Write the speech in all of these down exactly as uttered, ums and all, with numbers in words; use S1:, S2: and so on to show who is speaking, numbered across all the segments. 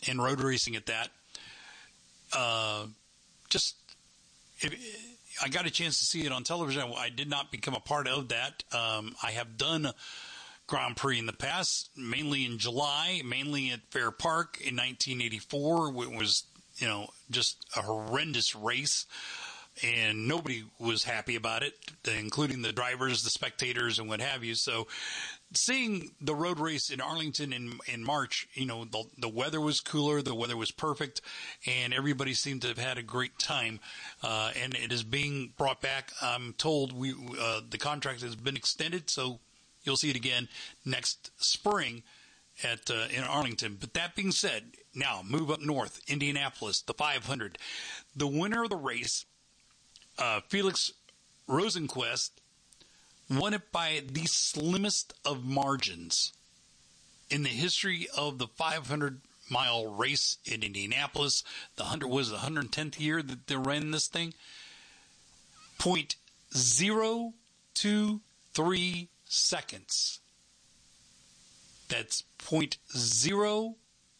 S1: in road racing at that. Uh, just, if, I got a chance to see it on television. I, I did not become a part of that. Um, I have done Grand Prix in the past, mainly in July, mainly at Fair Park in nineteen eighty-four. It was, you know, just a horrendous race, and nobody was happy about it, including the drivers, the spectators, and what have you. So seeing the road race in Arlington in, in March, you know, the, the weather was cooler, the weather was perfect, and everybody seemed to have had a great time. Uh, and it is being brought back. I'm told we uh, the contract has been extended, so you'll see it again next spring at uh, in Arlington. But that being said, now move up north, Indianapolis, the five hundred. The winner of the race, uh, Felix Rosenqvist, won it by the slimmest of margins in the history of the five hundred mile race in Indianapolis. The hundred was the one hundred tenth year that they ran this thing. Point zero two three seconds. That's point zero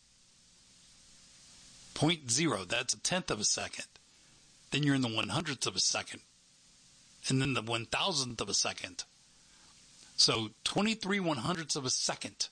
S1: point zero. That's a tenth of a second. Then you're in the one hundredth of a second. And then the one thousandth of a second. So twenty-three one hundredths of a second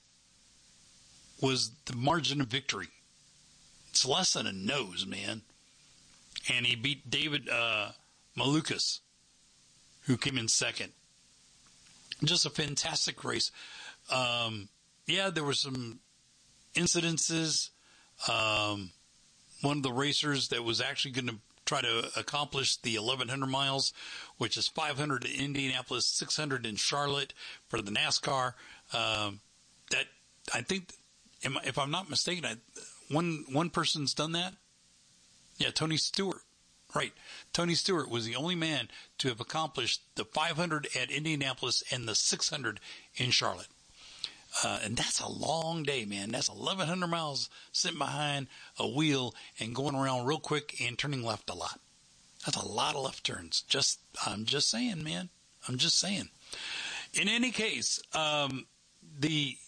S1: was the margin of victory. It's less than a nose, man. And he beat David uh, Malukas, who came in second. Just a fantastic race. Um, yeah, there were some incidences. Um, one of the racers that was actually going to try to accomplish the eleven hundred miles, which is five hundred in Indianapolis, six hundred in Charlotte for the NASCAR. Um, that I think, if I'm not mistaken, I, one one person's done that. Yeah, Tony Stewart. Right. Tony Stewart was the only man to have accomplished the five hundred at Indianapolis and the six hundred in Charlotte. Uh, and that's a long day, man. That's eleven hundred miles sitting behind a wheel and going around real quick and turning left a lot. That's a lot of left turns. Just, I'm just saying, man. I'm just saying. In any case, um, the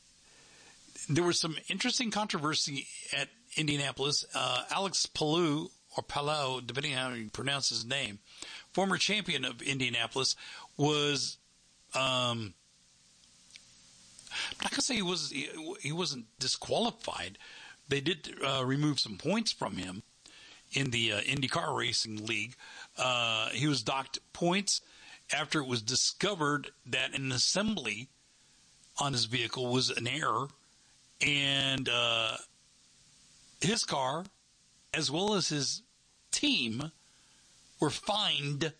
S1: there was some interesting controversy at Indianapolis. Uh, Alex Palou, or Palou, depending on how you pronounce his name, former champion of Indianapolis, was... Um, I'm not gonna say he was he, he wasn't disqualified. They did uh, remove some points from him in the uh, IndyCar Racing League. Uh, he was docked points after it was discovered that an assembly on his vehicle was an error, and uh, his car, as well as his team, were fined.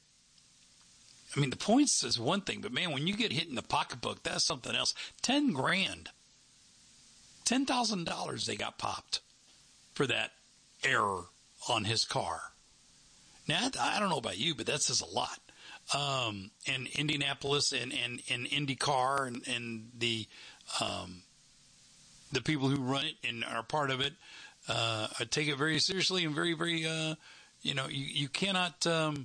S1: I mean, the points is one thing, but man, when you get hit in the pocketbook, that's something else. Ten grand. Ten thousand dollars they got popped for that error on his car. Now, I don't know about you, but that says a lot. Um, and Indianapolis and, and, and IndyCar and, and the, um, the people who run it and are part of it, uh, take it very seriously and very, very, uh, you know, you, you cannot, um,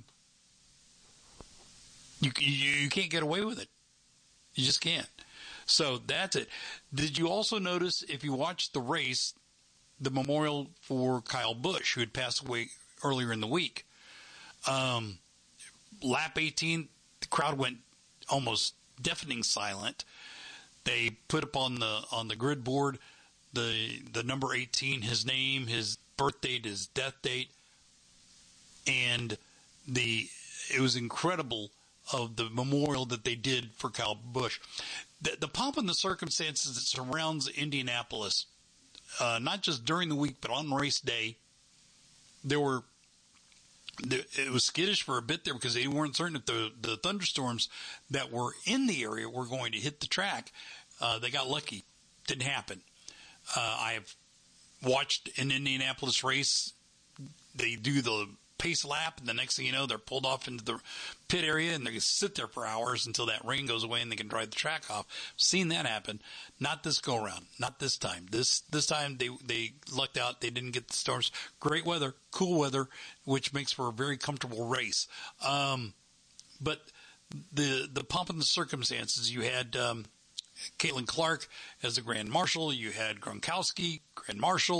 S1: You, you you can't get away with it. You just can't. So that's it. Did you also notice, if you watched the race, the memorial for Kyle Busch, who had passed away earlier in the week? Um, lap eighteen, the crowd went almost deafening silent. They put up on the on the grid board the the number eighteen, his name, his birth date, his death date, and the it was incredible of the memorial that they did for Kyle Busch. The, the pomp and the circumstances that surrounds Indianapolis, uh, not just during the week, but on race day, there were, it was skittish for a bit there because they weren't certain if the, the thunderstorms that were in the area were going to hit the track. Uh, they got lucky. Didn't happen. Uh, I've watched an Indianapolis race. They do the pace lap, and the next thing you know, they're pulled off into the pit area, and they can sit there for hours until that rain goes away and they can drive the track off. Seen that happen. Not this go around. Not this time. This this time they they lucked out. They didn't get the storms. Great weather, cool weather, which makes for a very comfortable race. Um, but the the pomp and the circumstances, you had um, Caitlin Clark as the Grand Marshal. You had Gronkowski, Grand Marshal.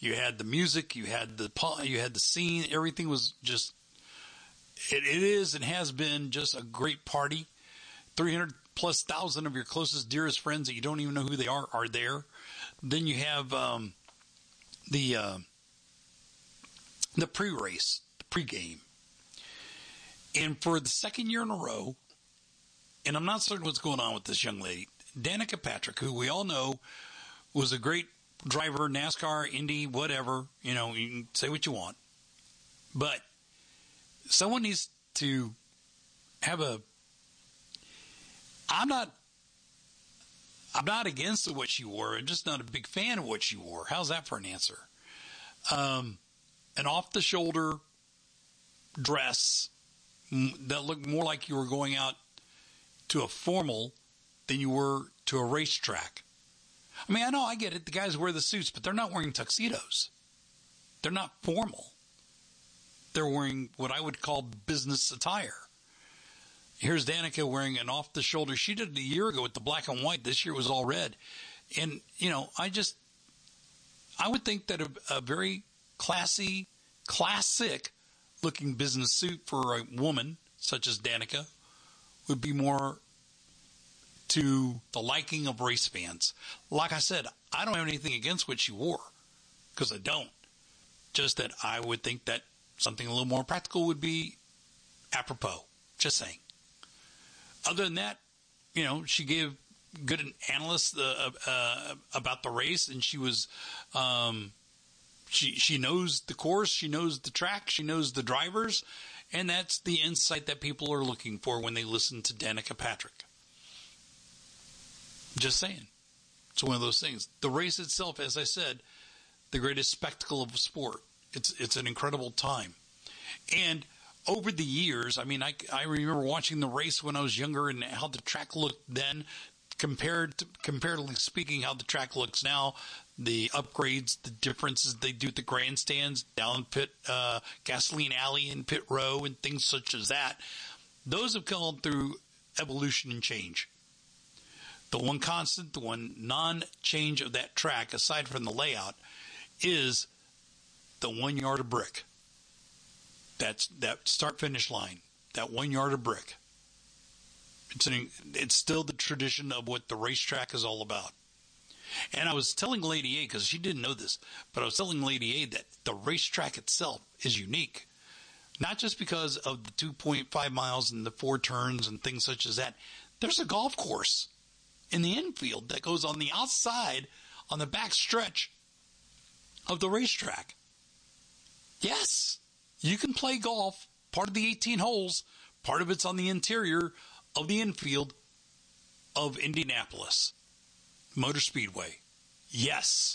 S1: You had the music, you had the you had the scene. Everything was just. It, it is and has been just a great party. three hundred plus thousand of your closest, dearest friends that you don't even know who they are are there. Then you have um, the uh, the pre-race, the pre-game. And for the second year in a row, and I'm not certain what's going on with this young lady, Danica Patrick, who we all know was a great driver, NASCAR, Indy, whatever. You know, you can say what you want. But someone needs to have a... I'm not... I'm not against what she wore. I'm just not a big fan of what she wore. How's that for an answer? Um, an off-the-shoulder dress that looked more like you were going out to a formal than you were to a racetrack. I mean, I know, I get it. The guys wear the suits, but they're not wearing tuxedos. They're not formal. They're wearing what I would call business attire. Here's Danica wearing an off-the-shoulder. She did it a year ago with the black and white. This year it was all red. And, you know, I just, I would think that a, a very classy, classic-looking business suit for a woman such as Danica would be more to the liking of race fans. Like I said, I don't have anything against what she wore, because I don't. Just that I would think that something a little more practical would be apropos. Just saying. Other than that, you know, she gave good analysts uh, uh, about the race, and she was, um, she she knows the course, she knows the track, she knows the drivers, and that's the insight that people are looking for when they listen to Danica Patrick. Just saying. It's one of those things. The race itself, as I said, the greatest spectacle of sport. It's it's an incredible time. And over the years, I mean, I, I remember watching the race when I was younger and how the track looked then compared to, comparatively speaking, how the track looks now, the upgrades, the differences they do at the grandstands, down pit, uh, gasoline alley and pit row and things such as that. Those have gone through evolution and change. The one constant, the one non-change of that track, aside from the layout, is the one yard of brick. That's that start-finish line, that one yard of brick. It's an, it's still the tradition of what the racetrack is all about. And I was telling Lady A, because she didn't know this, but I was telling Lady A that the racetrack itself is unique. Not just because of the two point five miles and the four turns and things such as that. There's a golf course in the infield that goes on the outside, on the back stretch of the racetrack. Yes. You can play golf, part of the eighteen holes, part of it's on the interior of the infield of Indianapolis Motor Speedway. Yes.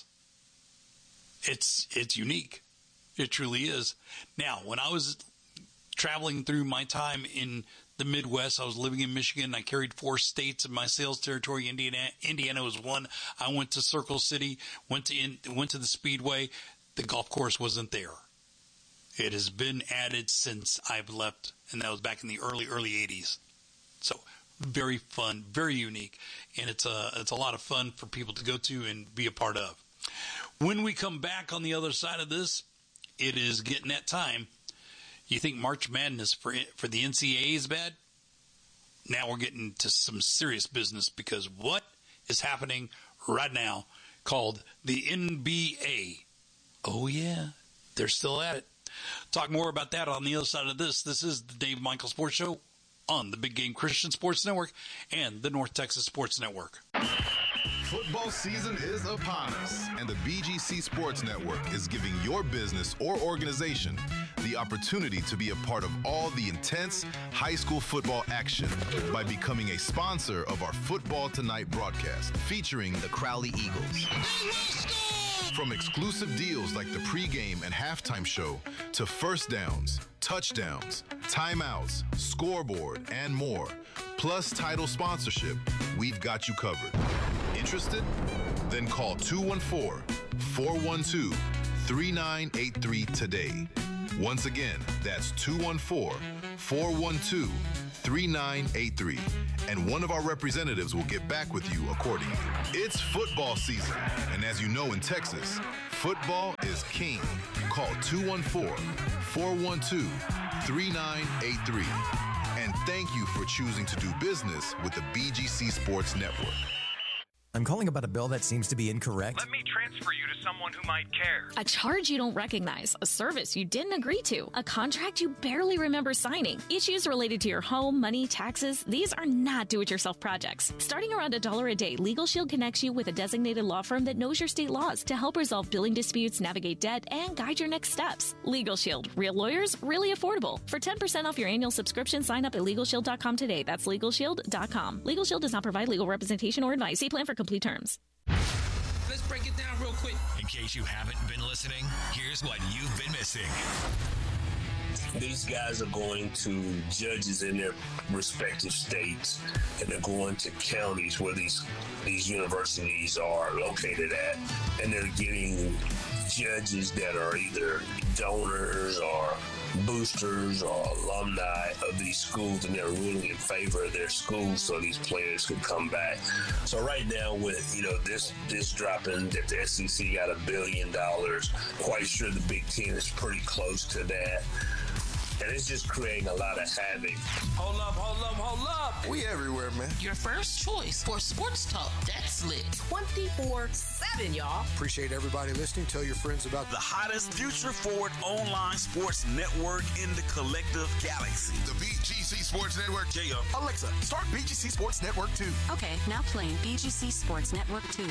S1: It's it's unique. It truly is. Now, when I was traveling through my time in the Midwest, I was living in Michigan. I carried four states in my sales territory. Indiana, Indiana was one. I went to Circle City, went to in, went to the Speedway. The golf course wasn't there. It has been added since I've left, and that was back in the early, early eighties. So very fun, very unique, and it's a, it's a lot of fun for people to go to and be a part of. When we come back on the other side of this, it is getting that time. You think March Madness for for the N C double A is bad? Now we're getting to some serious business, because what is happening right now called the N B A. Oh, yeah, they're still at it. Talk more about that on the other side of this. This is the Dave Michael Sports Show on the Big Game Christian Sports Network and the North Texas Sports Network.
S2: Football season is upon us, and the B G C Sports Network is giving your business or organization the opportunity to be a part of all the intense high school football action by becoming a sponsor of our Football Tonight broadcast featuring the Crowley Eagles. From exclusive deals like the pregame and halftime show to first downs, touchdowns, timeouts, scoreboard, and more, plus title sponsorship, we've got you covered. Interested? Then call two one four, four one two, three nine eight three today. Once again, that's two one four, four one two, three nine eight three, and one of our representatives will get back with you accordingly. It's football season, and as you know in Texas, football is is king. Call two one four, four one two, three nine eight three. And thank you for choosing to do business with the B G C Sports Network.
S3: I'm calling about a bill that seems to be incorrect.
S4: Let me transfer you to someone who might care.
S5: A charge you don't recognize, a service you didn't agree to, a contract you barely remember signing. Issues related to your home, money, taxes, these are not do-it-yourself projects. Starting around a dollar a day, Legal Shield connects you with a designated law firm that knows your state laws to help resolve billing disputes, navigate debt, and guide your next steps. Legal Shield. Real lawyers, really affordable. For ten percent off your annual subscription, sign up at legal shield dot com today. That's legal shield dot com. Legal Shield does not provide legal representation or advice. See plan for complete terms.
S6: Let's break it down real quick.
S7: In case you haven't been listening, here's what you've been missing.
S8: These guys are going to judges in their respective states, and they're going to counties where these these universities are located at, and they're getting judges that are either donors or boosters or alumni of these schools, and they're ruling in favor of their schools so these players could come back. So right now, with you know this this dropping that the S E C got a billion dollars, quite sure the Big Ten is pretty close to that. And it's just creating a lot of havoc.
S6: Hold up, hold up, hold up.
S9: We everywhere, man.
S10: Your first choice for sports talk that's lit.
S11: twenty-four seven, y'all.
S9: Appreciate everybody listening. Tell your friends about
S12: the hottest future-forward online sports network in the collective galaxy.
S2: The B G C Sports Network.
S12: J O.
S9: Alexa, start B G C Sports Network two.
S11: Okay, now playing B G C Sports Network two.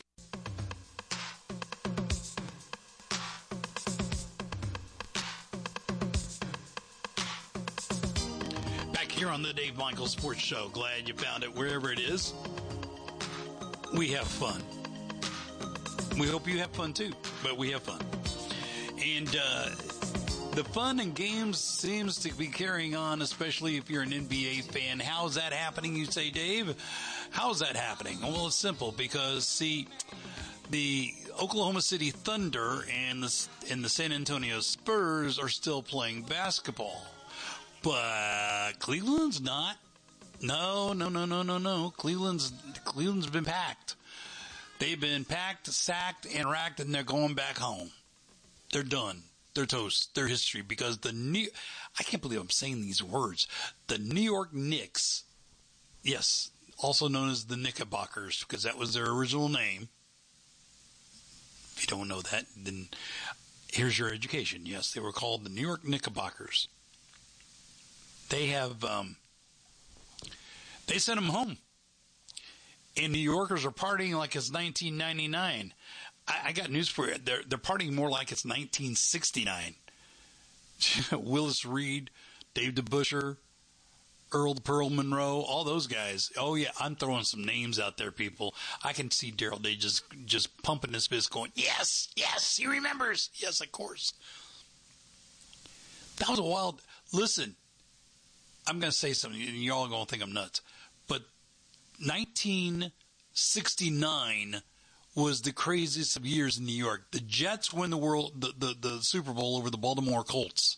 S1: Here on the Dave Michaels Sports Show. Glad you found it wherever it is. We have fun. We hope you have fun too, but we have fun. And uh, the fun and games seems to be carrying on, especially if you're an N B A fan. How's that happening, you say, Dave? How's that happening? Well, it's simple because, see, the Oklahoma City Thunder and the, and the San Antonio Spurs are still playing basketball. But Cleveland's not. No, no, no, no, no, no. Cleveland's Cleveland's been packed. They've been packed, sacked, and racked, and they're going back home. They're done. They're toast. They're history because the New I can't believe I'm saying these words. The New York Knicks, yes, also known as the Knickerbockers, because that was their original name. If you don't know that, then here's your education. Yes, they were called the New York Knickerbockers. They have, um, they sent them home. And New Yorkers are partying like it's nineteen ninety-nine. I, I got news for you. They're, they're partying more like it's nineteen sixty-nine. Willis Reed, Dave DeBuscher, Earl Pearl Monroe, all those guys. Oh, yeah, I'm throwing some names out there, people. I can see Daryl Day just, just pumping his fist going, yes, yes, he remembers. Yes, of course. That was a wild, listen. I'm going to say something, and y'all are going to think I'm nuts. But nineteen sixty-nine was the craziest of years in New York. The Jets win the world, the, the, the Super Bowl over the Baltimore Colts.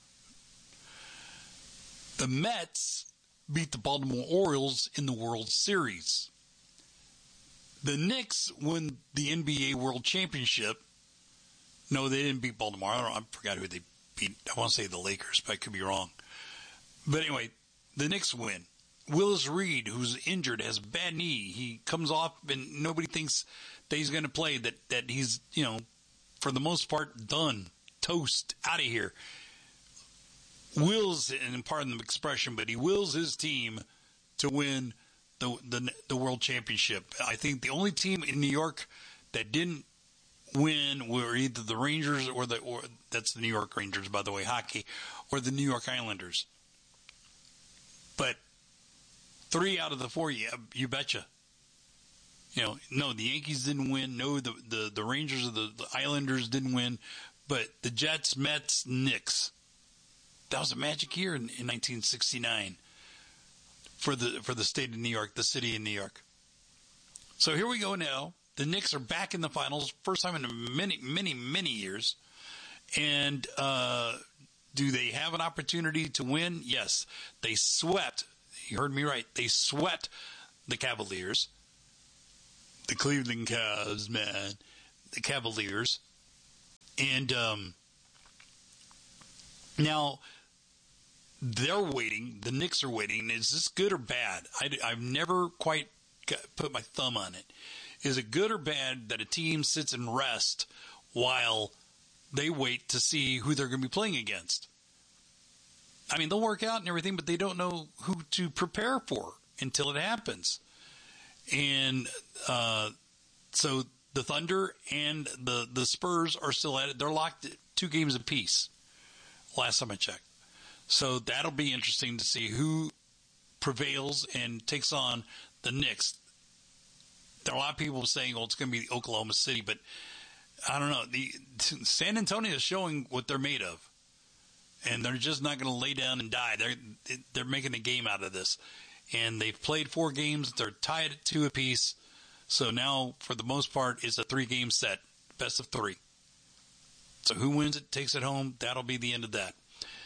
S1: The Mets beat the Baltimore Orioles in the World Series. The Knicks win the N B A World Championship. No, they didn't beat Baltimore. I don't know. I forgot who they beat. I want to say the Lakers, but I could be wrong. But anyway, the Knicks win. Willis Reed, who's injured, has a bad knee. He comes off, and nobody thinks that he's going to play, that, that he's, you know, for the most part, done. Toast. Out of here. Wills, and pardon the expression, but he wills his team to win the, the, the World Championship. I think the only team in New York that didn't win were either the Rangers or the, or that's the New York Rangers, by the way, hockey, or the New York Islanders. But three out of the four, yeah, you betcha. You know, no, the Yankees didn't win. No, the, the, the Rangers or the, the Islanders didn't win. But the Jets, Mets, Knicks. That was a magic year in, in nineteen sixty-nine for the for the state of New York, the city of New York. So here we go now. The Knicks are back in the finals, first time in many, many, many years. And uh, do they have an opportunity to win? Yes. They swept. You heard me right. They swept the Cavaliers. The Cleveland Cavs, man. The Cavaliers. And um, now they're waiting. The Knicks are waiting. Is this good or bad? I, I've never quite got, put my thumb on it. Is it good or bad that a team sits and rests while they wait to see who they're going to be playing against? I mean, they'll work out and everything, but they don't know who to prepare for until it happens. And uh, so the Thunder and the, the Spurs are still at it. They're locked at two games apiece, last time I checked. So that'll be interesting to see who prevails and takes on the Knicks. There are a lot of people saying, well, it's going to be Oklahoma City, but I don't know. The San Antonio is showing what they're made of, and they're just not going to lay down and die. They're they're making a game out of this, and they've played four games. They're tied at two apiece, so now for the most part, it's a three-game set, best of three. So who wins it, takes it home. That'll be the end of that.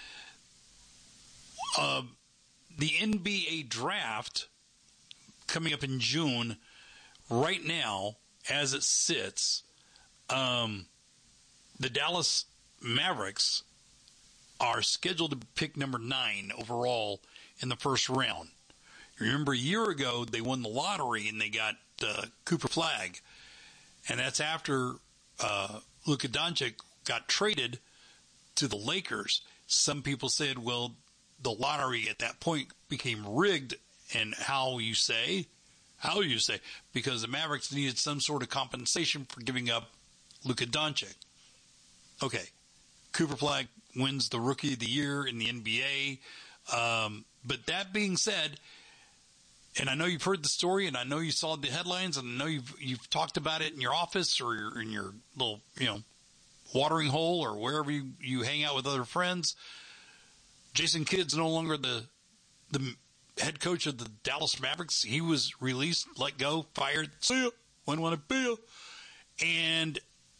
S1: Uh, the N B A draft coming up in June. Right now, as it sits, um, the Dallas Mavericks are scheduled to pick number nine overall in the first round. Remember, a year ago, they won the lottery and they got uh, Cooper Flagg. And that's after uh, Luka Doncic got traded to the Lakers. Some people said, well, the lottery at that point became rigged, and how you say... How you say? Because the Mavericks needed some sort of compensation for giving up Luka Doncic. Okay. Cooper Flagg wins the Rookie of the Year in the N B A. Um, but that being said, and I know you've heard the story, and I know you saw the headlines, and I know you've you've talked about it in your office or your, in your little, you know, watering hole or wherever you, you hang out with other friends. Jason Kidd's no longer the the head coach of the Dallas Mavericks. He was released, let go, fired. See ya. Wouldn't want to be ya. And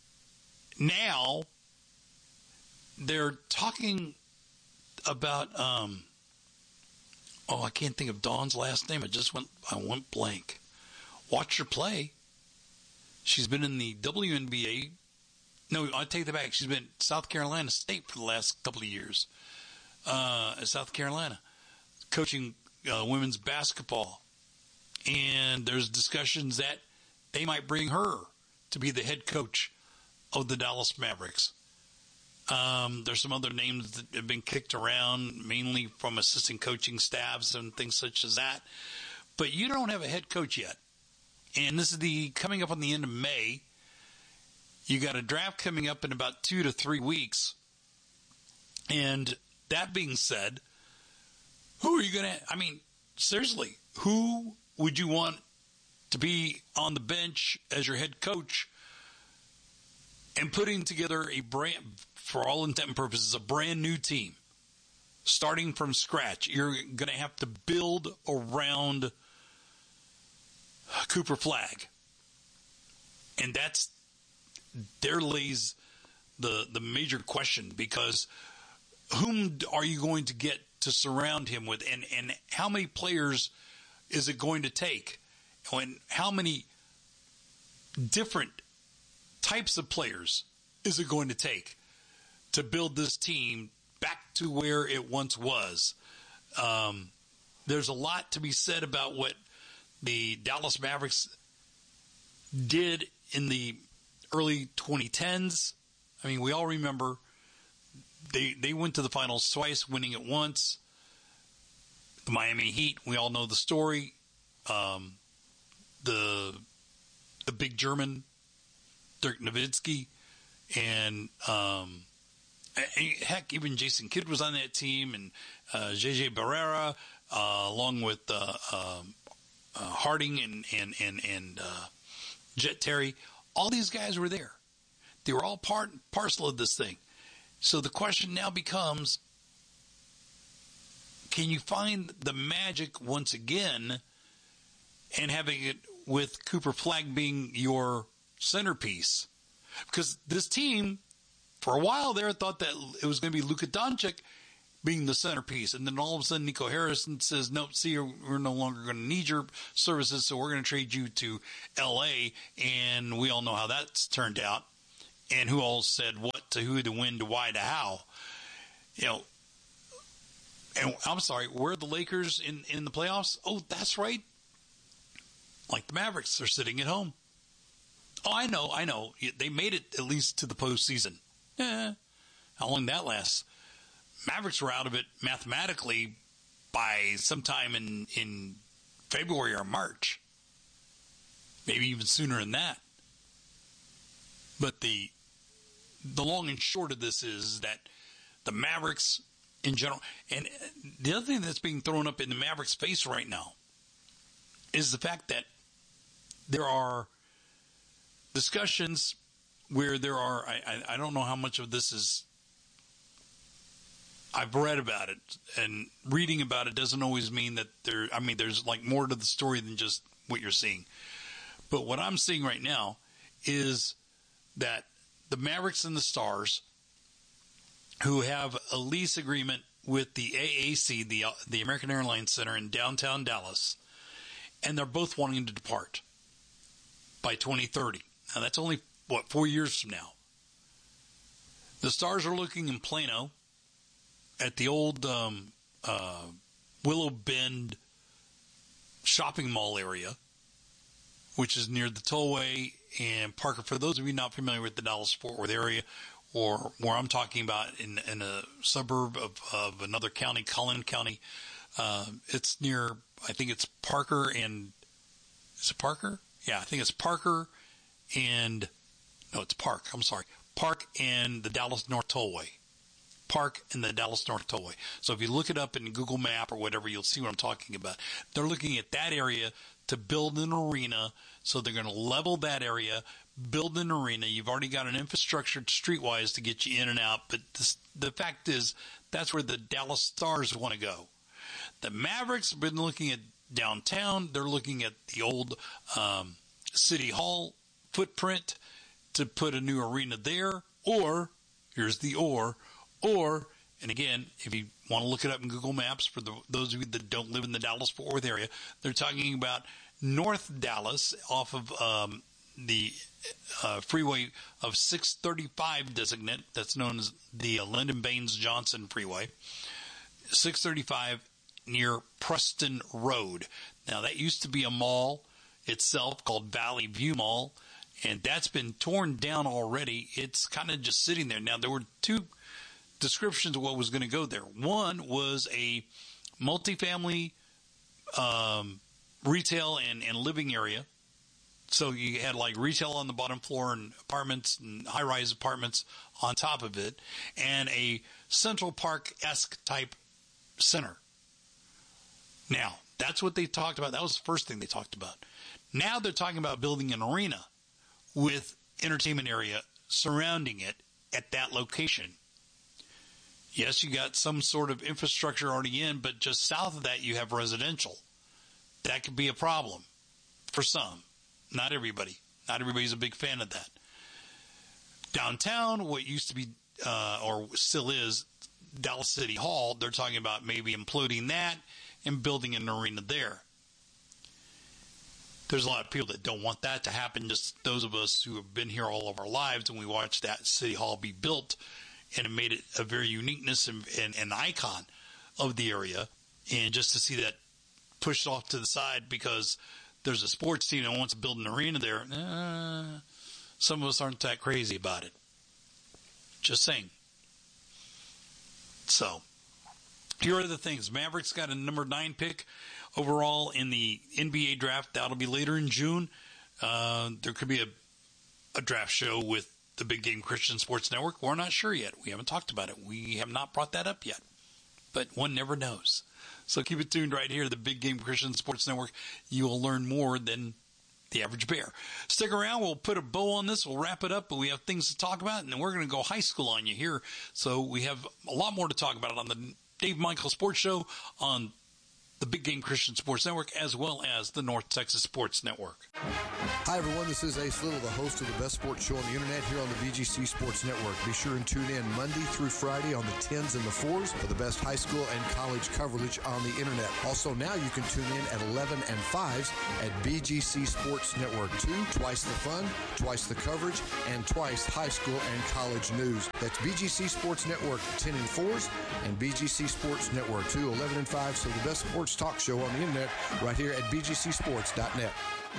S1: now they're talking about, um, oh, I can't think of Dawn's last name. I just went, I went blank. Watch her play. She's been in the W N B A. No, I take that back. She's been at South Carolina State for the last couple of years. Uh, at South Carolina, coaching Uh, women's basketball, and there's discussions that they might bring her to be the head coach of the Dallas Mavericks. Um, there's some other names that have been kicked around, mainly from assistant coaching staffs and things such as that. But you don't have a head coach yet, and this is the coming up on the end of May. You got a draft coming up in about two to three weeks, and that being said, who are you going to, I mean, seriously, who would you want to be on the bench as your head coach and putting together a brand, for all intent and purposes, a brand new team, starting from scratch? You're going to have to build around Cooper Flagg. And that's, there lays the, the major question, because whom are you going to get to surround him with, and, and how many players is it going to take, and how many different types of players is it going to take to build this team back to where it once was? Um, there's a lot to be said about what the Dallas Mavericks did in the early twenty tens. I mean, we all remember They they went to the finals twice, winning it once. The Miami Heat, we all know the story. Um, the the big German, Dirk Nowitzki, and um, heck, even Jason Kidd was on that team, and uh, J J Barrera, uh, along with uh, uh, uh, Harding and and and and uh, Jet Terry. All these guys were there. They were all part and parcel of this thing. So the question now becomes, can you find the magic once again, and having it with Cooper Flagg being your centerpiece? Because this team, for a while there, thought that it was going to be Luka Doncic being the centerpiece. And then all of a sudden, Nico Harrison says, no, see, we're no longer going to need your services, so we're going to trade you to L A. And we all know how that's turned out. and who all said what to who to when to why to how. You know, and I'm sorry, where are the Lakers in, in the playoffs? Oh, that's right. Like the Mavericks, they're sitting at home. Oh, I know, I know. They made it at least to the postseason. Eh, how long that lasts? Mavericks were out of it mathematically by sometime in, in February or March. Maybe even sooner than that. But the the long and short of this is that the Mavericks in general, and the other thing that's being thrown up in the Mavericks' face right now is the fact that there are discussions where there are, I, I, I don't know how much of this is, I've read about it, and reading about it doesn't always mean that there, I mean, there's like more to the story than just what you're seeing. But what I'm seeing right now is that the Mavericks and the Stars, who have a lease agreement with the A A C, the the American Airlines Center in downtown Dallas, and they're both wanting to depart by twenty thirty. Now, that's only, what, four years from now. The Stars are looking in Plano at the old um, uh, Willow Bend shopping mall area, which is near the Tollway and Parker. For those of you not familiar with the Dallas-Fort Worth area, or where I'm talking about in, in a suburb of, of another county, Collin County, uh, it's near, I think it's Parker and, is it Parker? Yeah, I think it's Parker and, no, it's Park, I'm sorry, Park and the Dallas North Tollway. Park and the Dallas North Tollway. So if you look it up in Google Map or whatever, you'll see what I'm talking about. They're looking at that area to build an arena, so they're going to level that area, build an arena. You've already got an infrastructure streetwise to get you in and out, but this, the fact is that's where the Dallas Stars want to go. The Mavericks have been looking at downtown. They're looking at the old um, City Hall footprint to put a new arena there, or, here's the or, or, and again, if you want to look it up in Google Maps, for the, those of you that don't live in the Dallas-Fort Worth area, they're talking about North Dallas off of um, the uh, freeway of six thirty-five designate, that's known as the uh, Lyndon Baines Johnson Freeway, six thirty-five near Preston Road. Now, that used to be a mall itself called Valley View Mall, and that's been torn down already. It's kind of just sitting there. Now, there were two descriptions of what was going to go there. One was a multifamily um, retail and, and living area. So you had like retail on the bottom floor and apartments and high-rise apartments on top of it, and a Central Park-esque type center. Now, that's what they talked about. That was the first thing they talked about. Now they're talking about building an arena with entertainment area surrounding it at that location. Yes, you got some sort of infrastructure already in, but just south of that you have residential. That could be a problem for some. Not everybody. Not everybody's a big fan of that. Downtown, what used to be, uh, or still is, Dallas City Hall, they're talking about maybe imploding that and building an arena there. There's a lot of people that don't want that to happen, just those of us who have been here all of our lives, and we watched that City Hall be built, and it made it a very uniqueness and, and an icon of the area. And just to see that pushed off to the side because there's a sports team that wants to build an arena there, uh, some of us aren't that crazy about it. Just saying. So, here are the things. Mavericks got a number nine pick overall in the N B A draft. That'll be later in June. Uh, there could be a, a draft show with the Big Game Christian Sports Network. We're not sure yet. We haven't talked about it. We have not brought that up yet. But one never knows. So keep it tuned right here to the Big Game Christian Sports Network. You will learn more than the average bear. Stick around. We'll put a bow on this. We'll wrap it up, but we have things to talk about, and then we're going to go high school on you here. So we have a lot more to talk about on the Dave Michael Sports Show on the Big Game Christian Sports Network, as well as the North Texas Sports Network.
S9: Hi, everyone. This is Ace Little, the host of the best sports show on the internet here on the B G C Sports Network. Be sure and tune in Monday through Friday on the tens and the fours for the best high school and college coverage on the internet. Also, now you can tune in at eleven and fives at B G C Sports Network two. Twice the fun, twice the coverage, and twice high school and college news. That's B G C Sports Network ten and fours and B G C Sports Network two, eleven and five. So the best sports talk show on the internet right here at B G C sports dot net.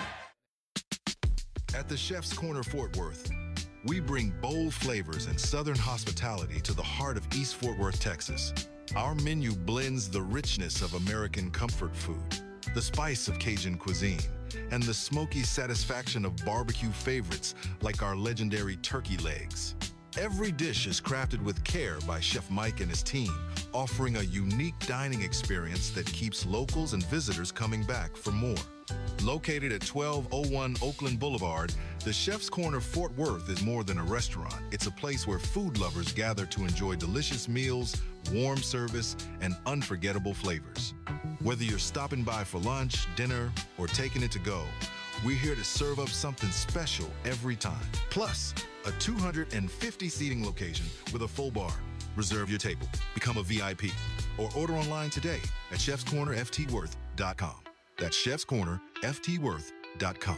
S2: At the Chef's Corner Fort Worth, we bring bold flavors and southern hospitality to the heart of East Fort Worth, Texas. Our menu blends the richness of American comfort food, the spice of Cajun cuisine, and the smoky satisfaction of barbecue favorites like our legendary turkey legs. Every dish is crafted with care by Chef Mike and his team, offering a unique dining experience that keeps locals and visitors coming back for more. Located at twelve oh one Oakland Boulevard, the Chef's Corner Fort Worth is more than a restaurant. It's a place where food lovers gather to enjoy delicious meals, warm service, and unforgettable flavors. Whether you're stopping by for lunch, dinner, or taking it to go, we're here to serve up something special every time. Plus, a two hundred fifty seating location with a full bar. Reserve your table, become a V I P, or order online today at chefs corner f t worth dot com. That's chefs corner f t worth dot com.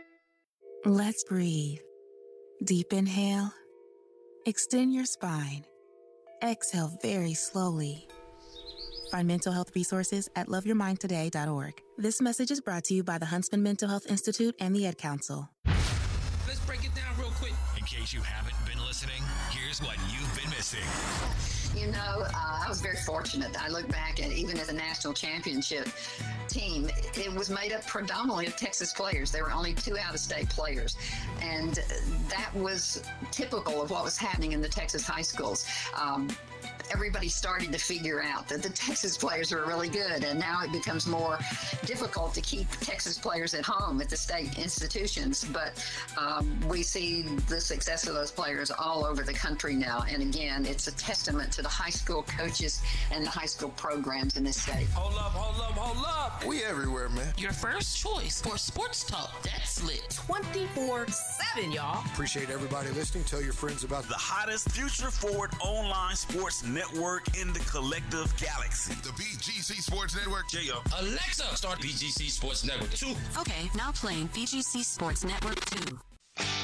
S13: Let's breathe. Deep inhale. Extend your spine. Exhale very slowly. Find mental health resources at love your mind today dot org. This message is brought to you by the Huntsman Mental Health Institute and the Ed Council.
S6: Let's break it down real quick.
S7: In case you haven't been listening, here's what you've been missing.
S14: You know, uh, I was very fortunate. I look back at even as a national championship team, it was made up predominantly of Texas players. There were only two out-of-state players. And that was typical of what was happening in the Texas high schools. Um, everybody started to figure out that the Texas players were really good, and now it becomes more difficult to keep Texas players at home at the state institutions. But um, we see the success of those players all over the country now. And again, it's a testament to the high school coaches and the high school programs in this state.
S6: Hold up, hold up, hold up.
S9: We everywhere, man.
S10: Your first choice for sports talk that's lit.
S11: twenty-four seven, y'all.
S9: Appreciate everybody listening. Tell your friends about
S12: the hottest future forward online sports network in the collective galaxy.
S2: The B G C Sports Network.
S6: J O. Alexa, start B G C Sports Network two.
S11: Okay, now playing B G C Sports Network two.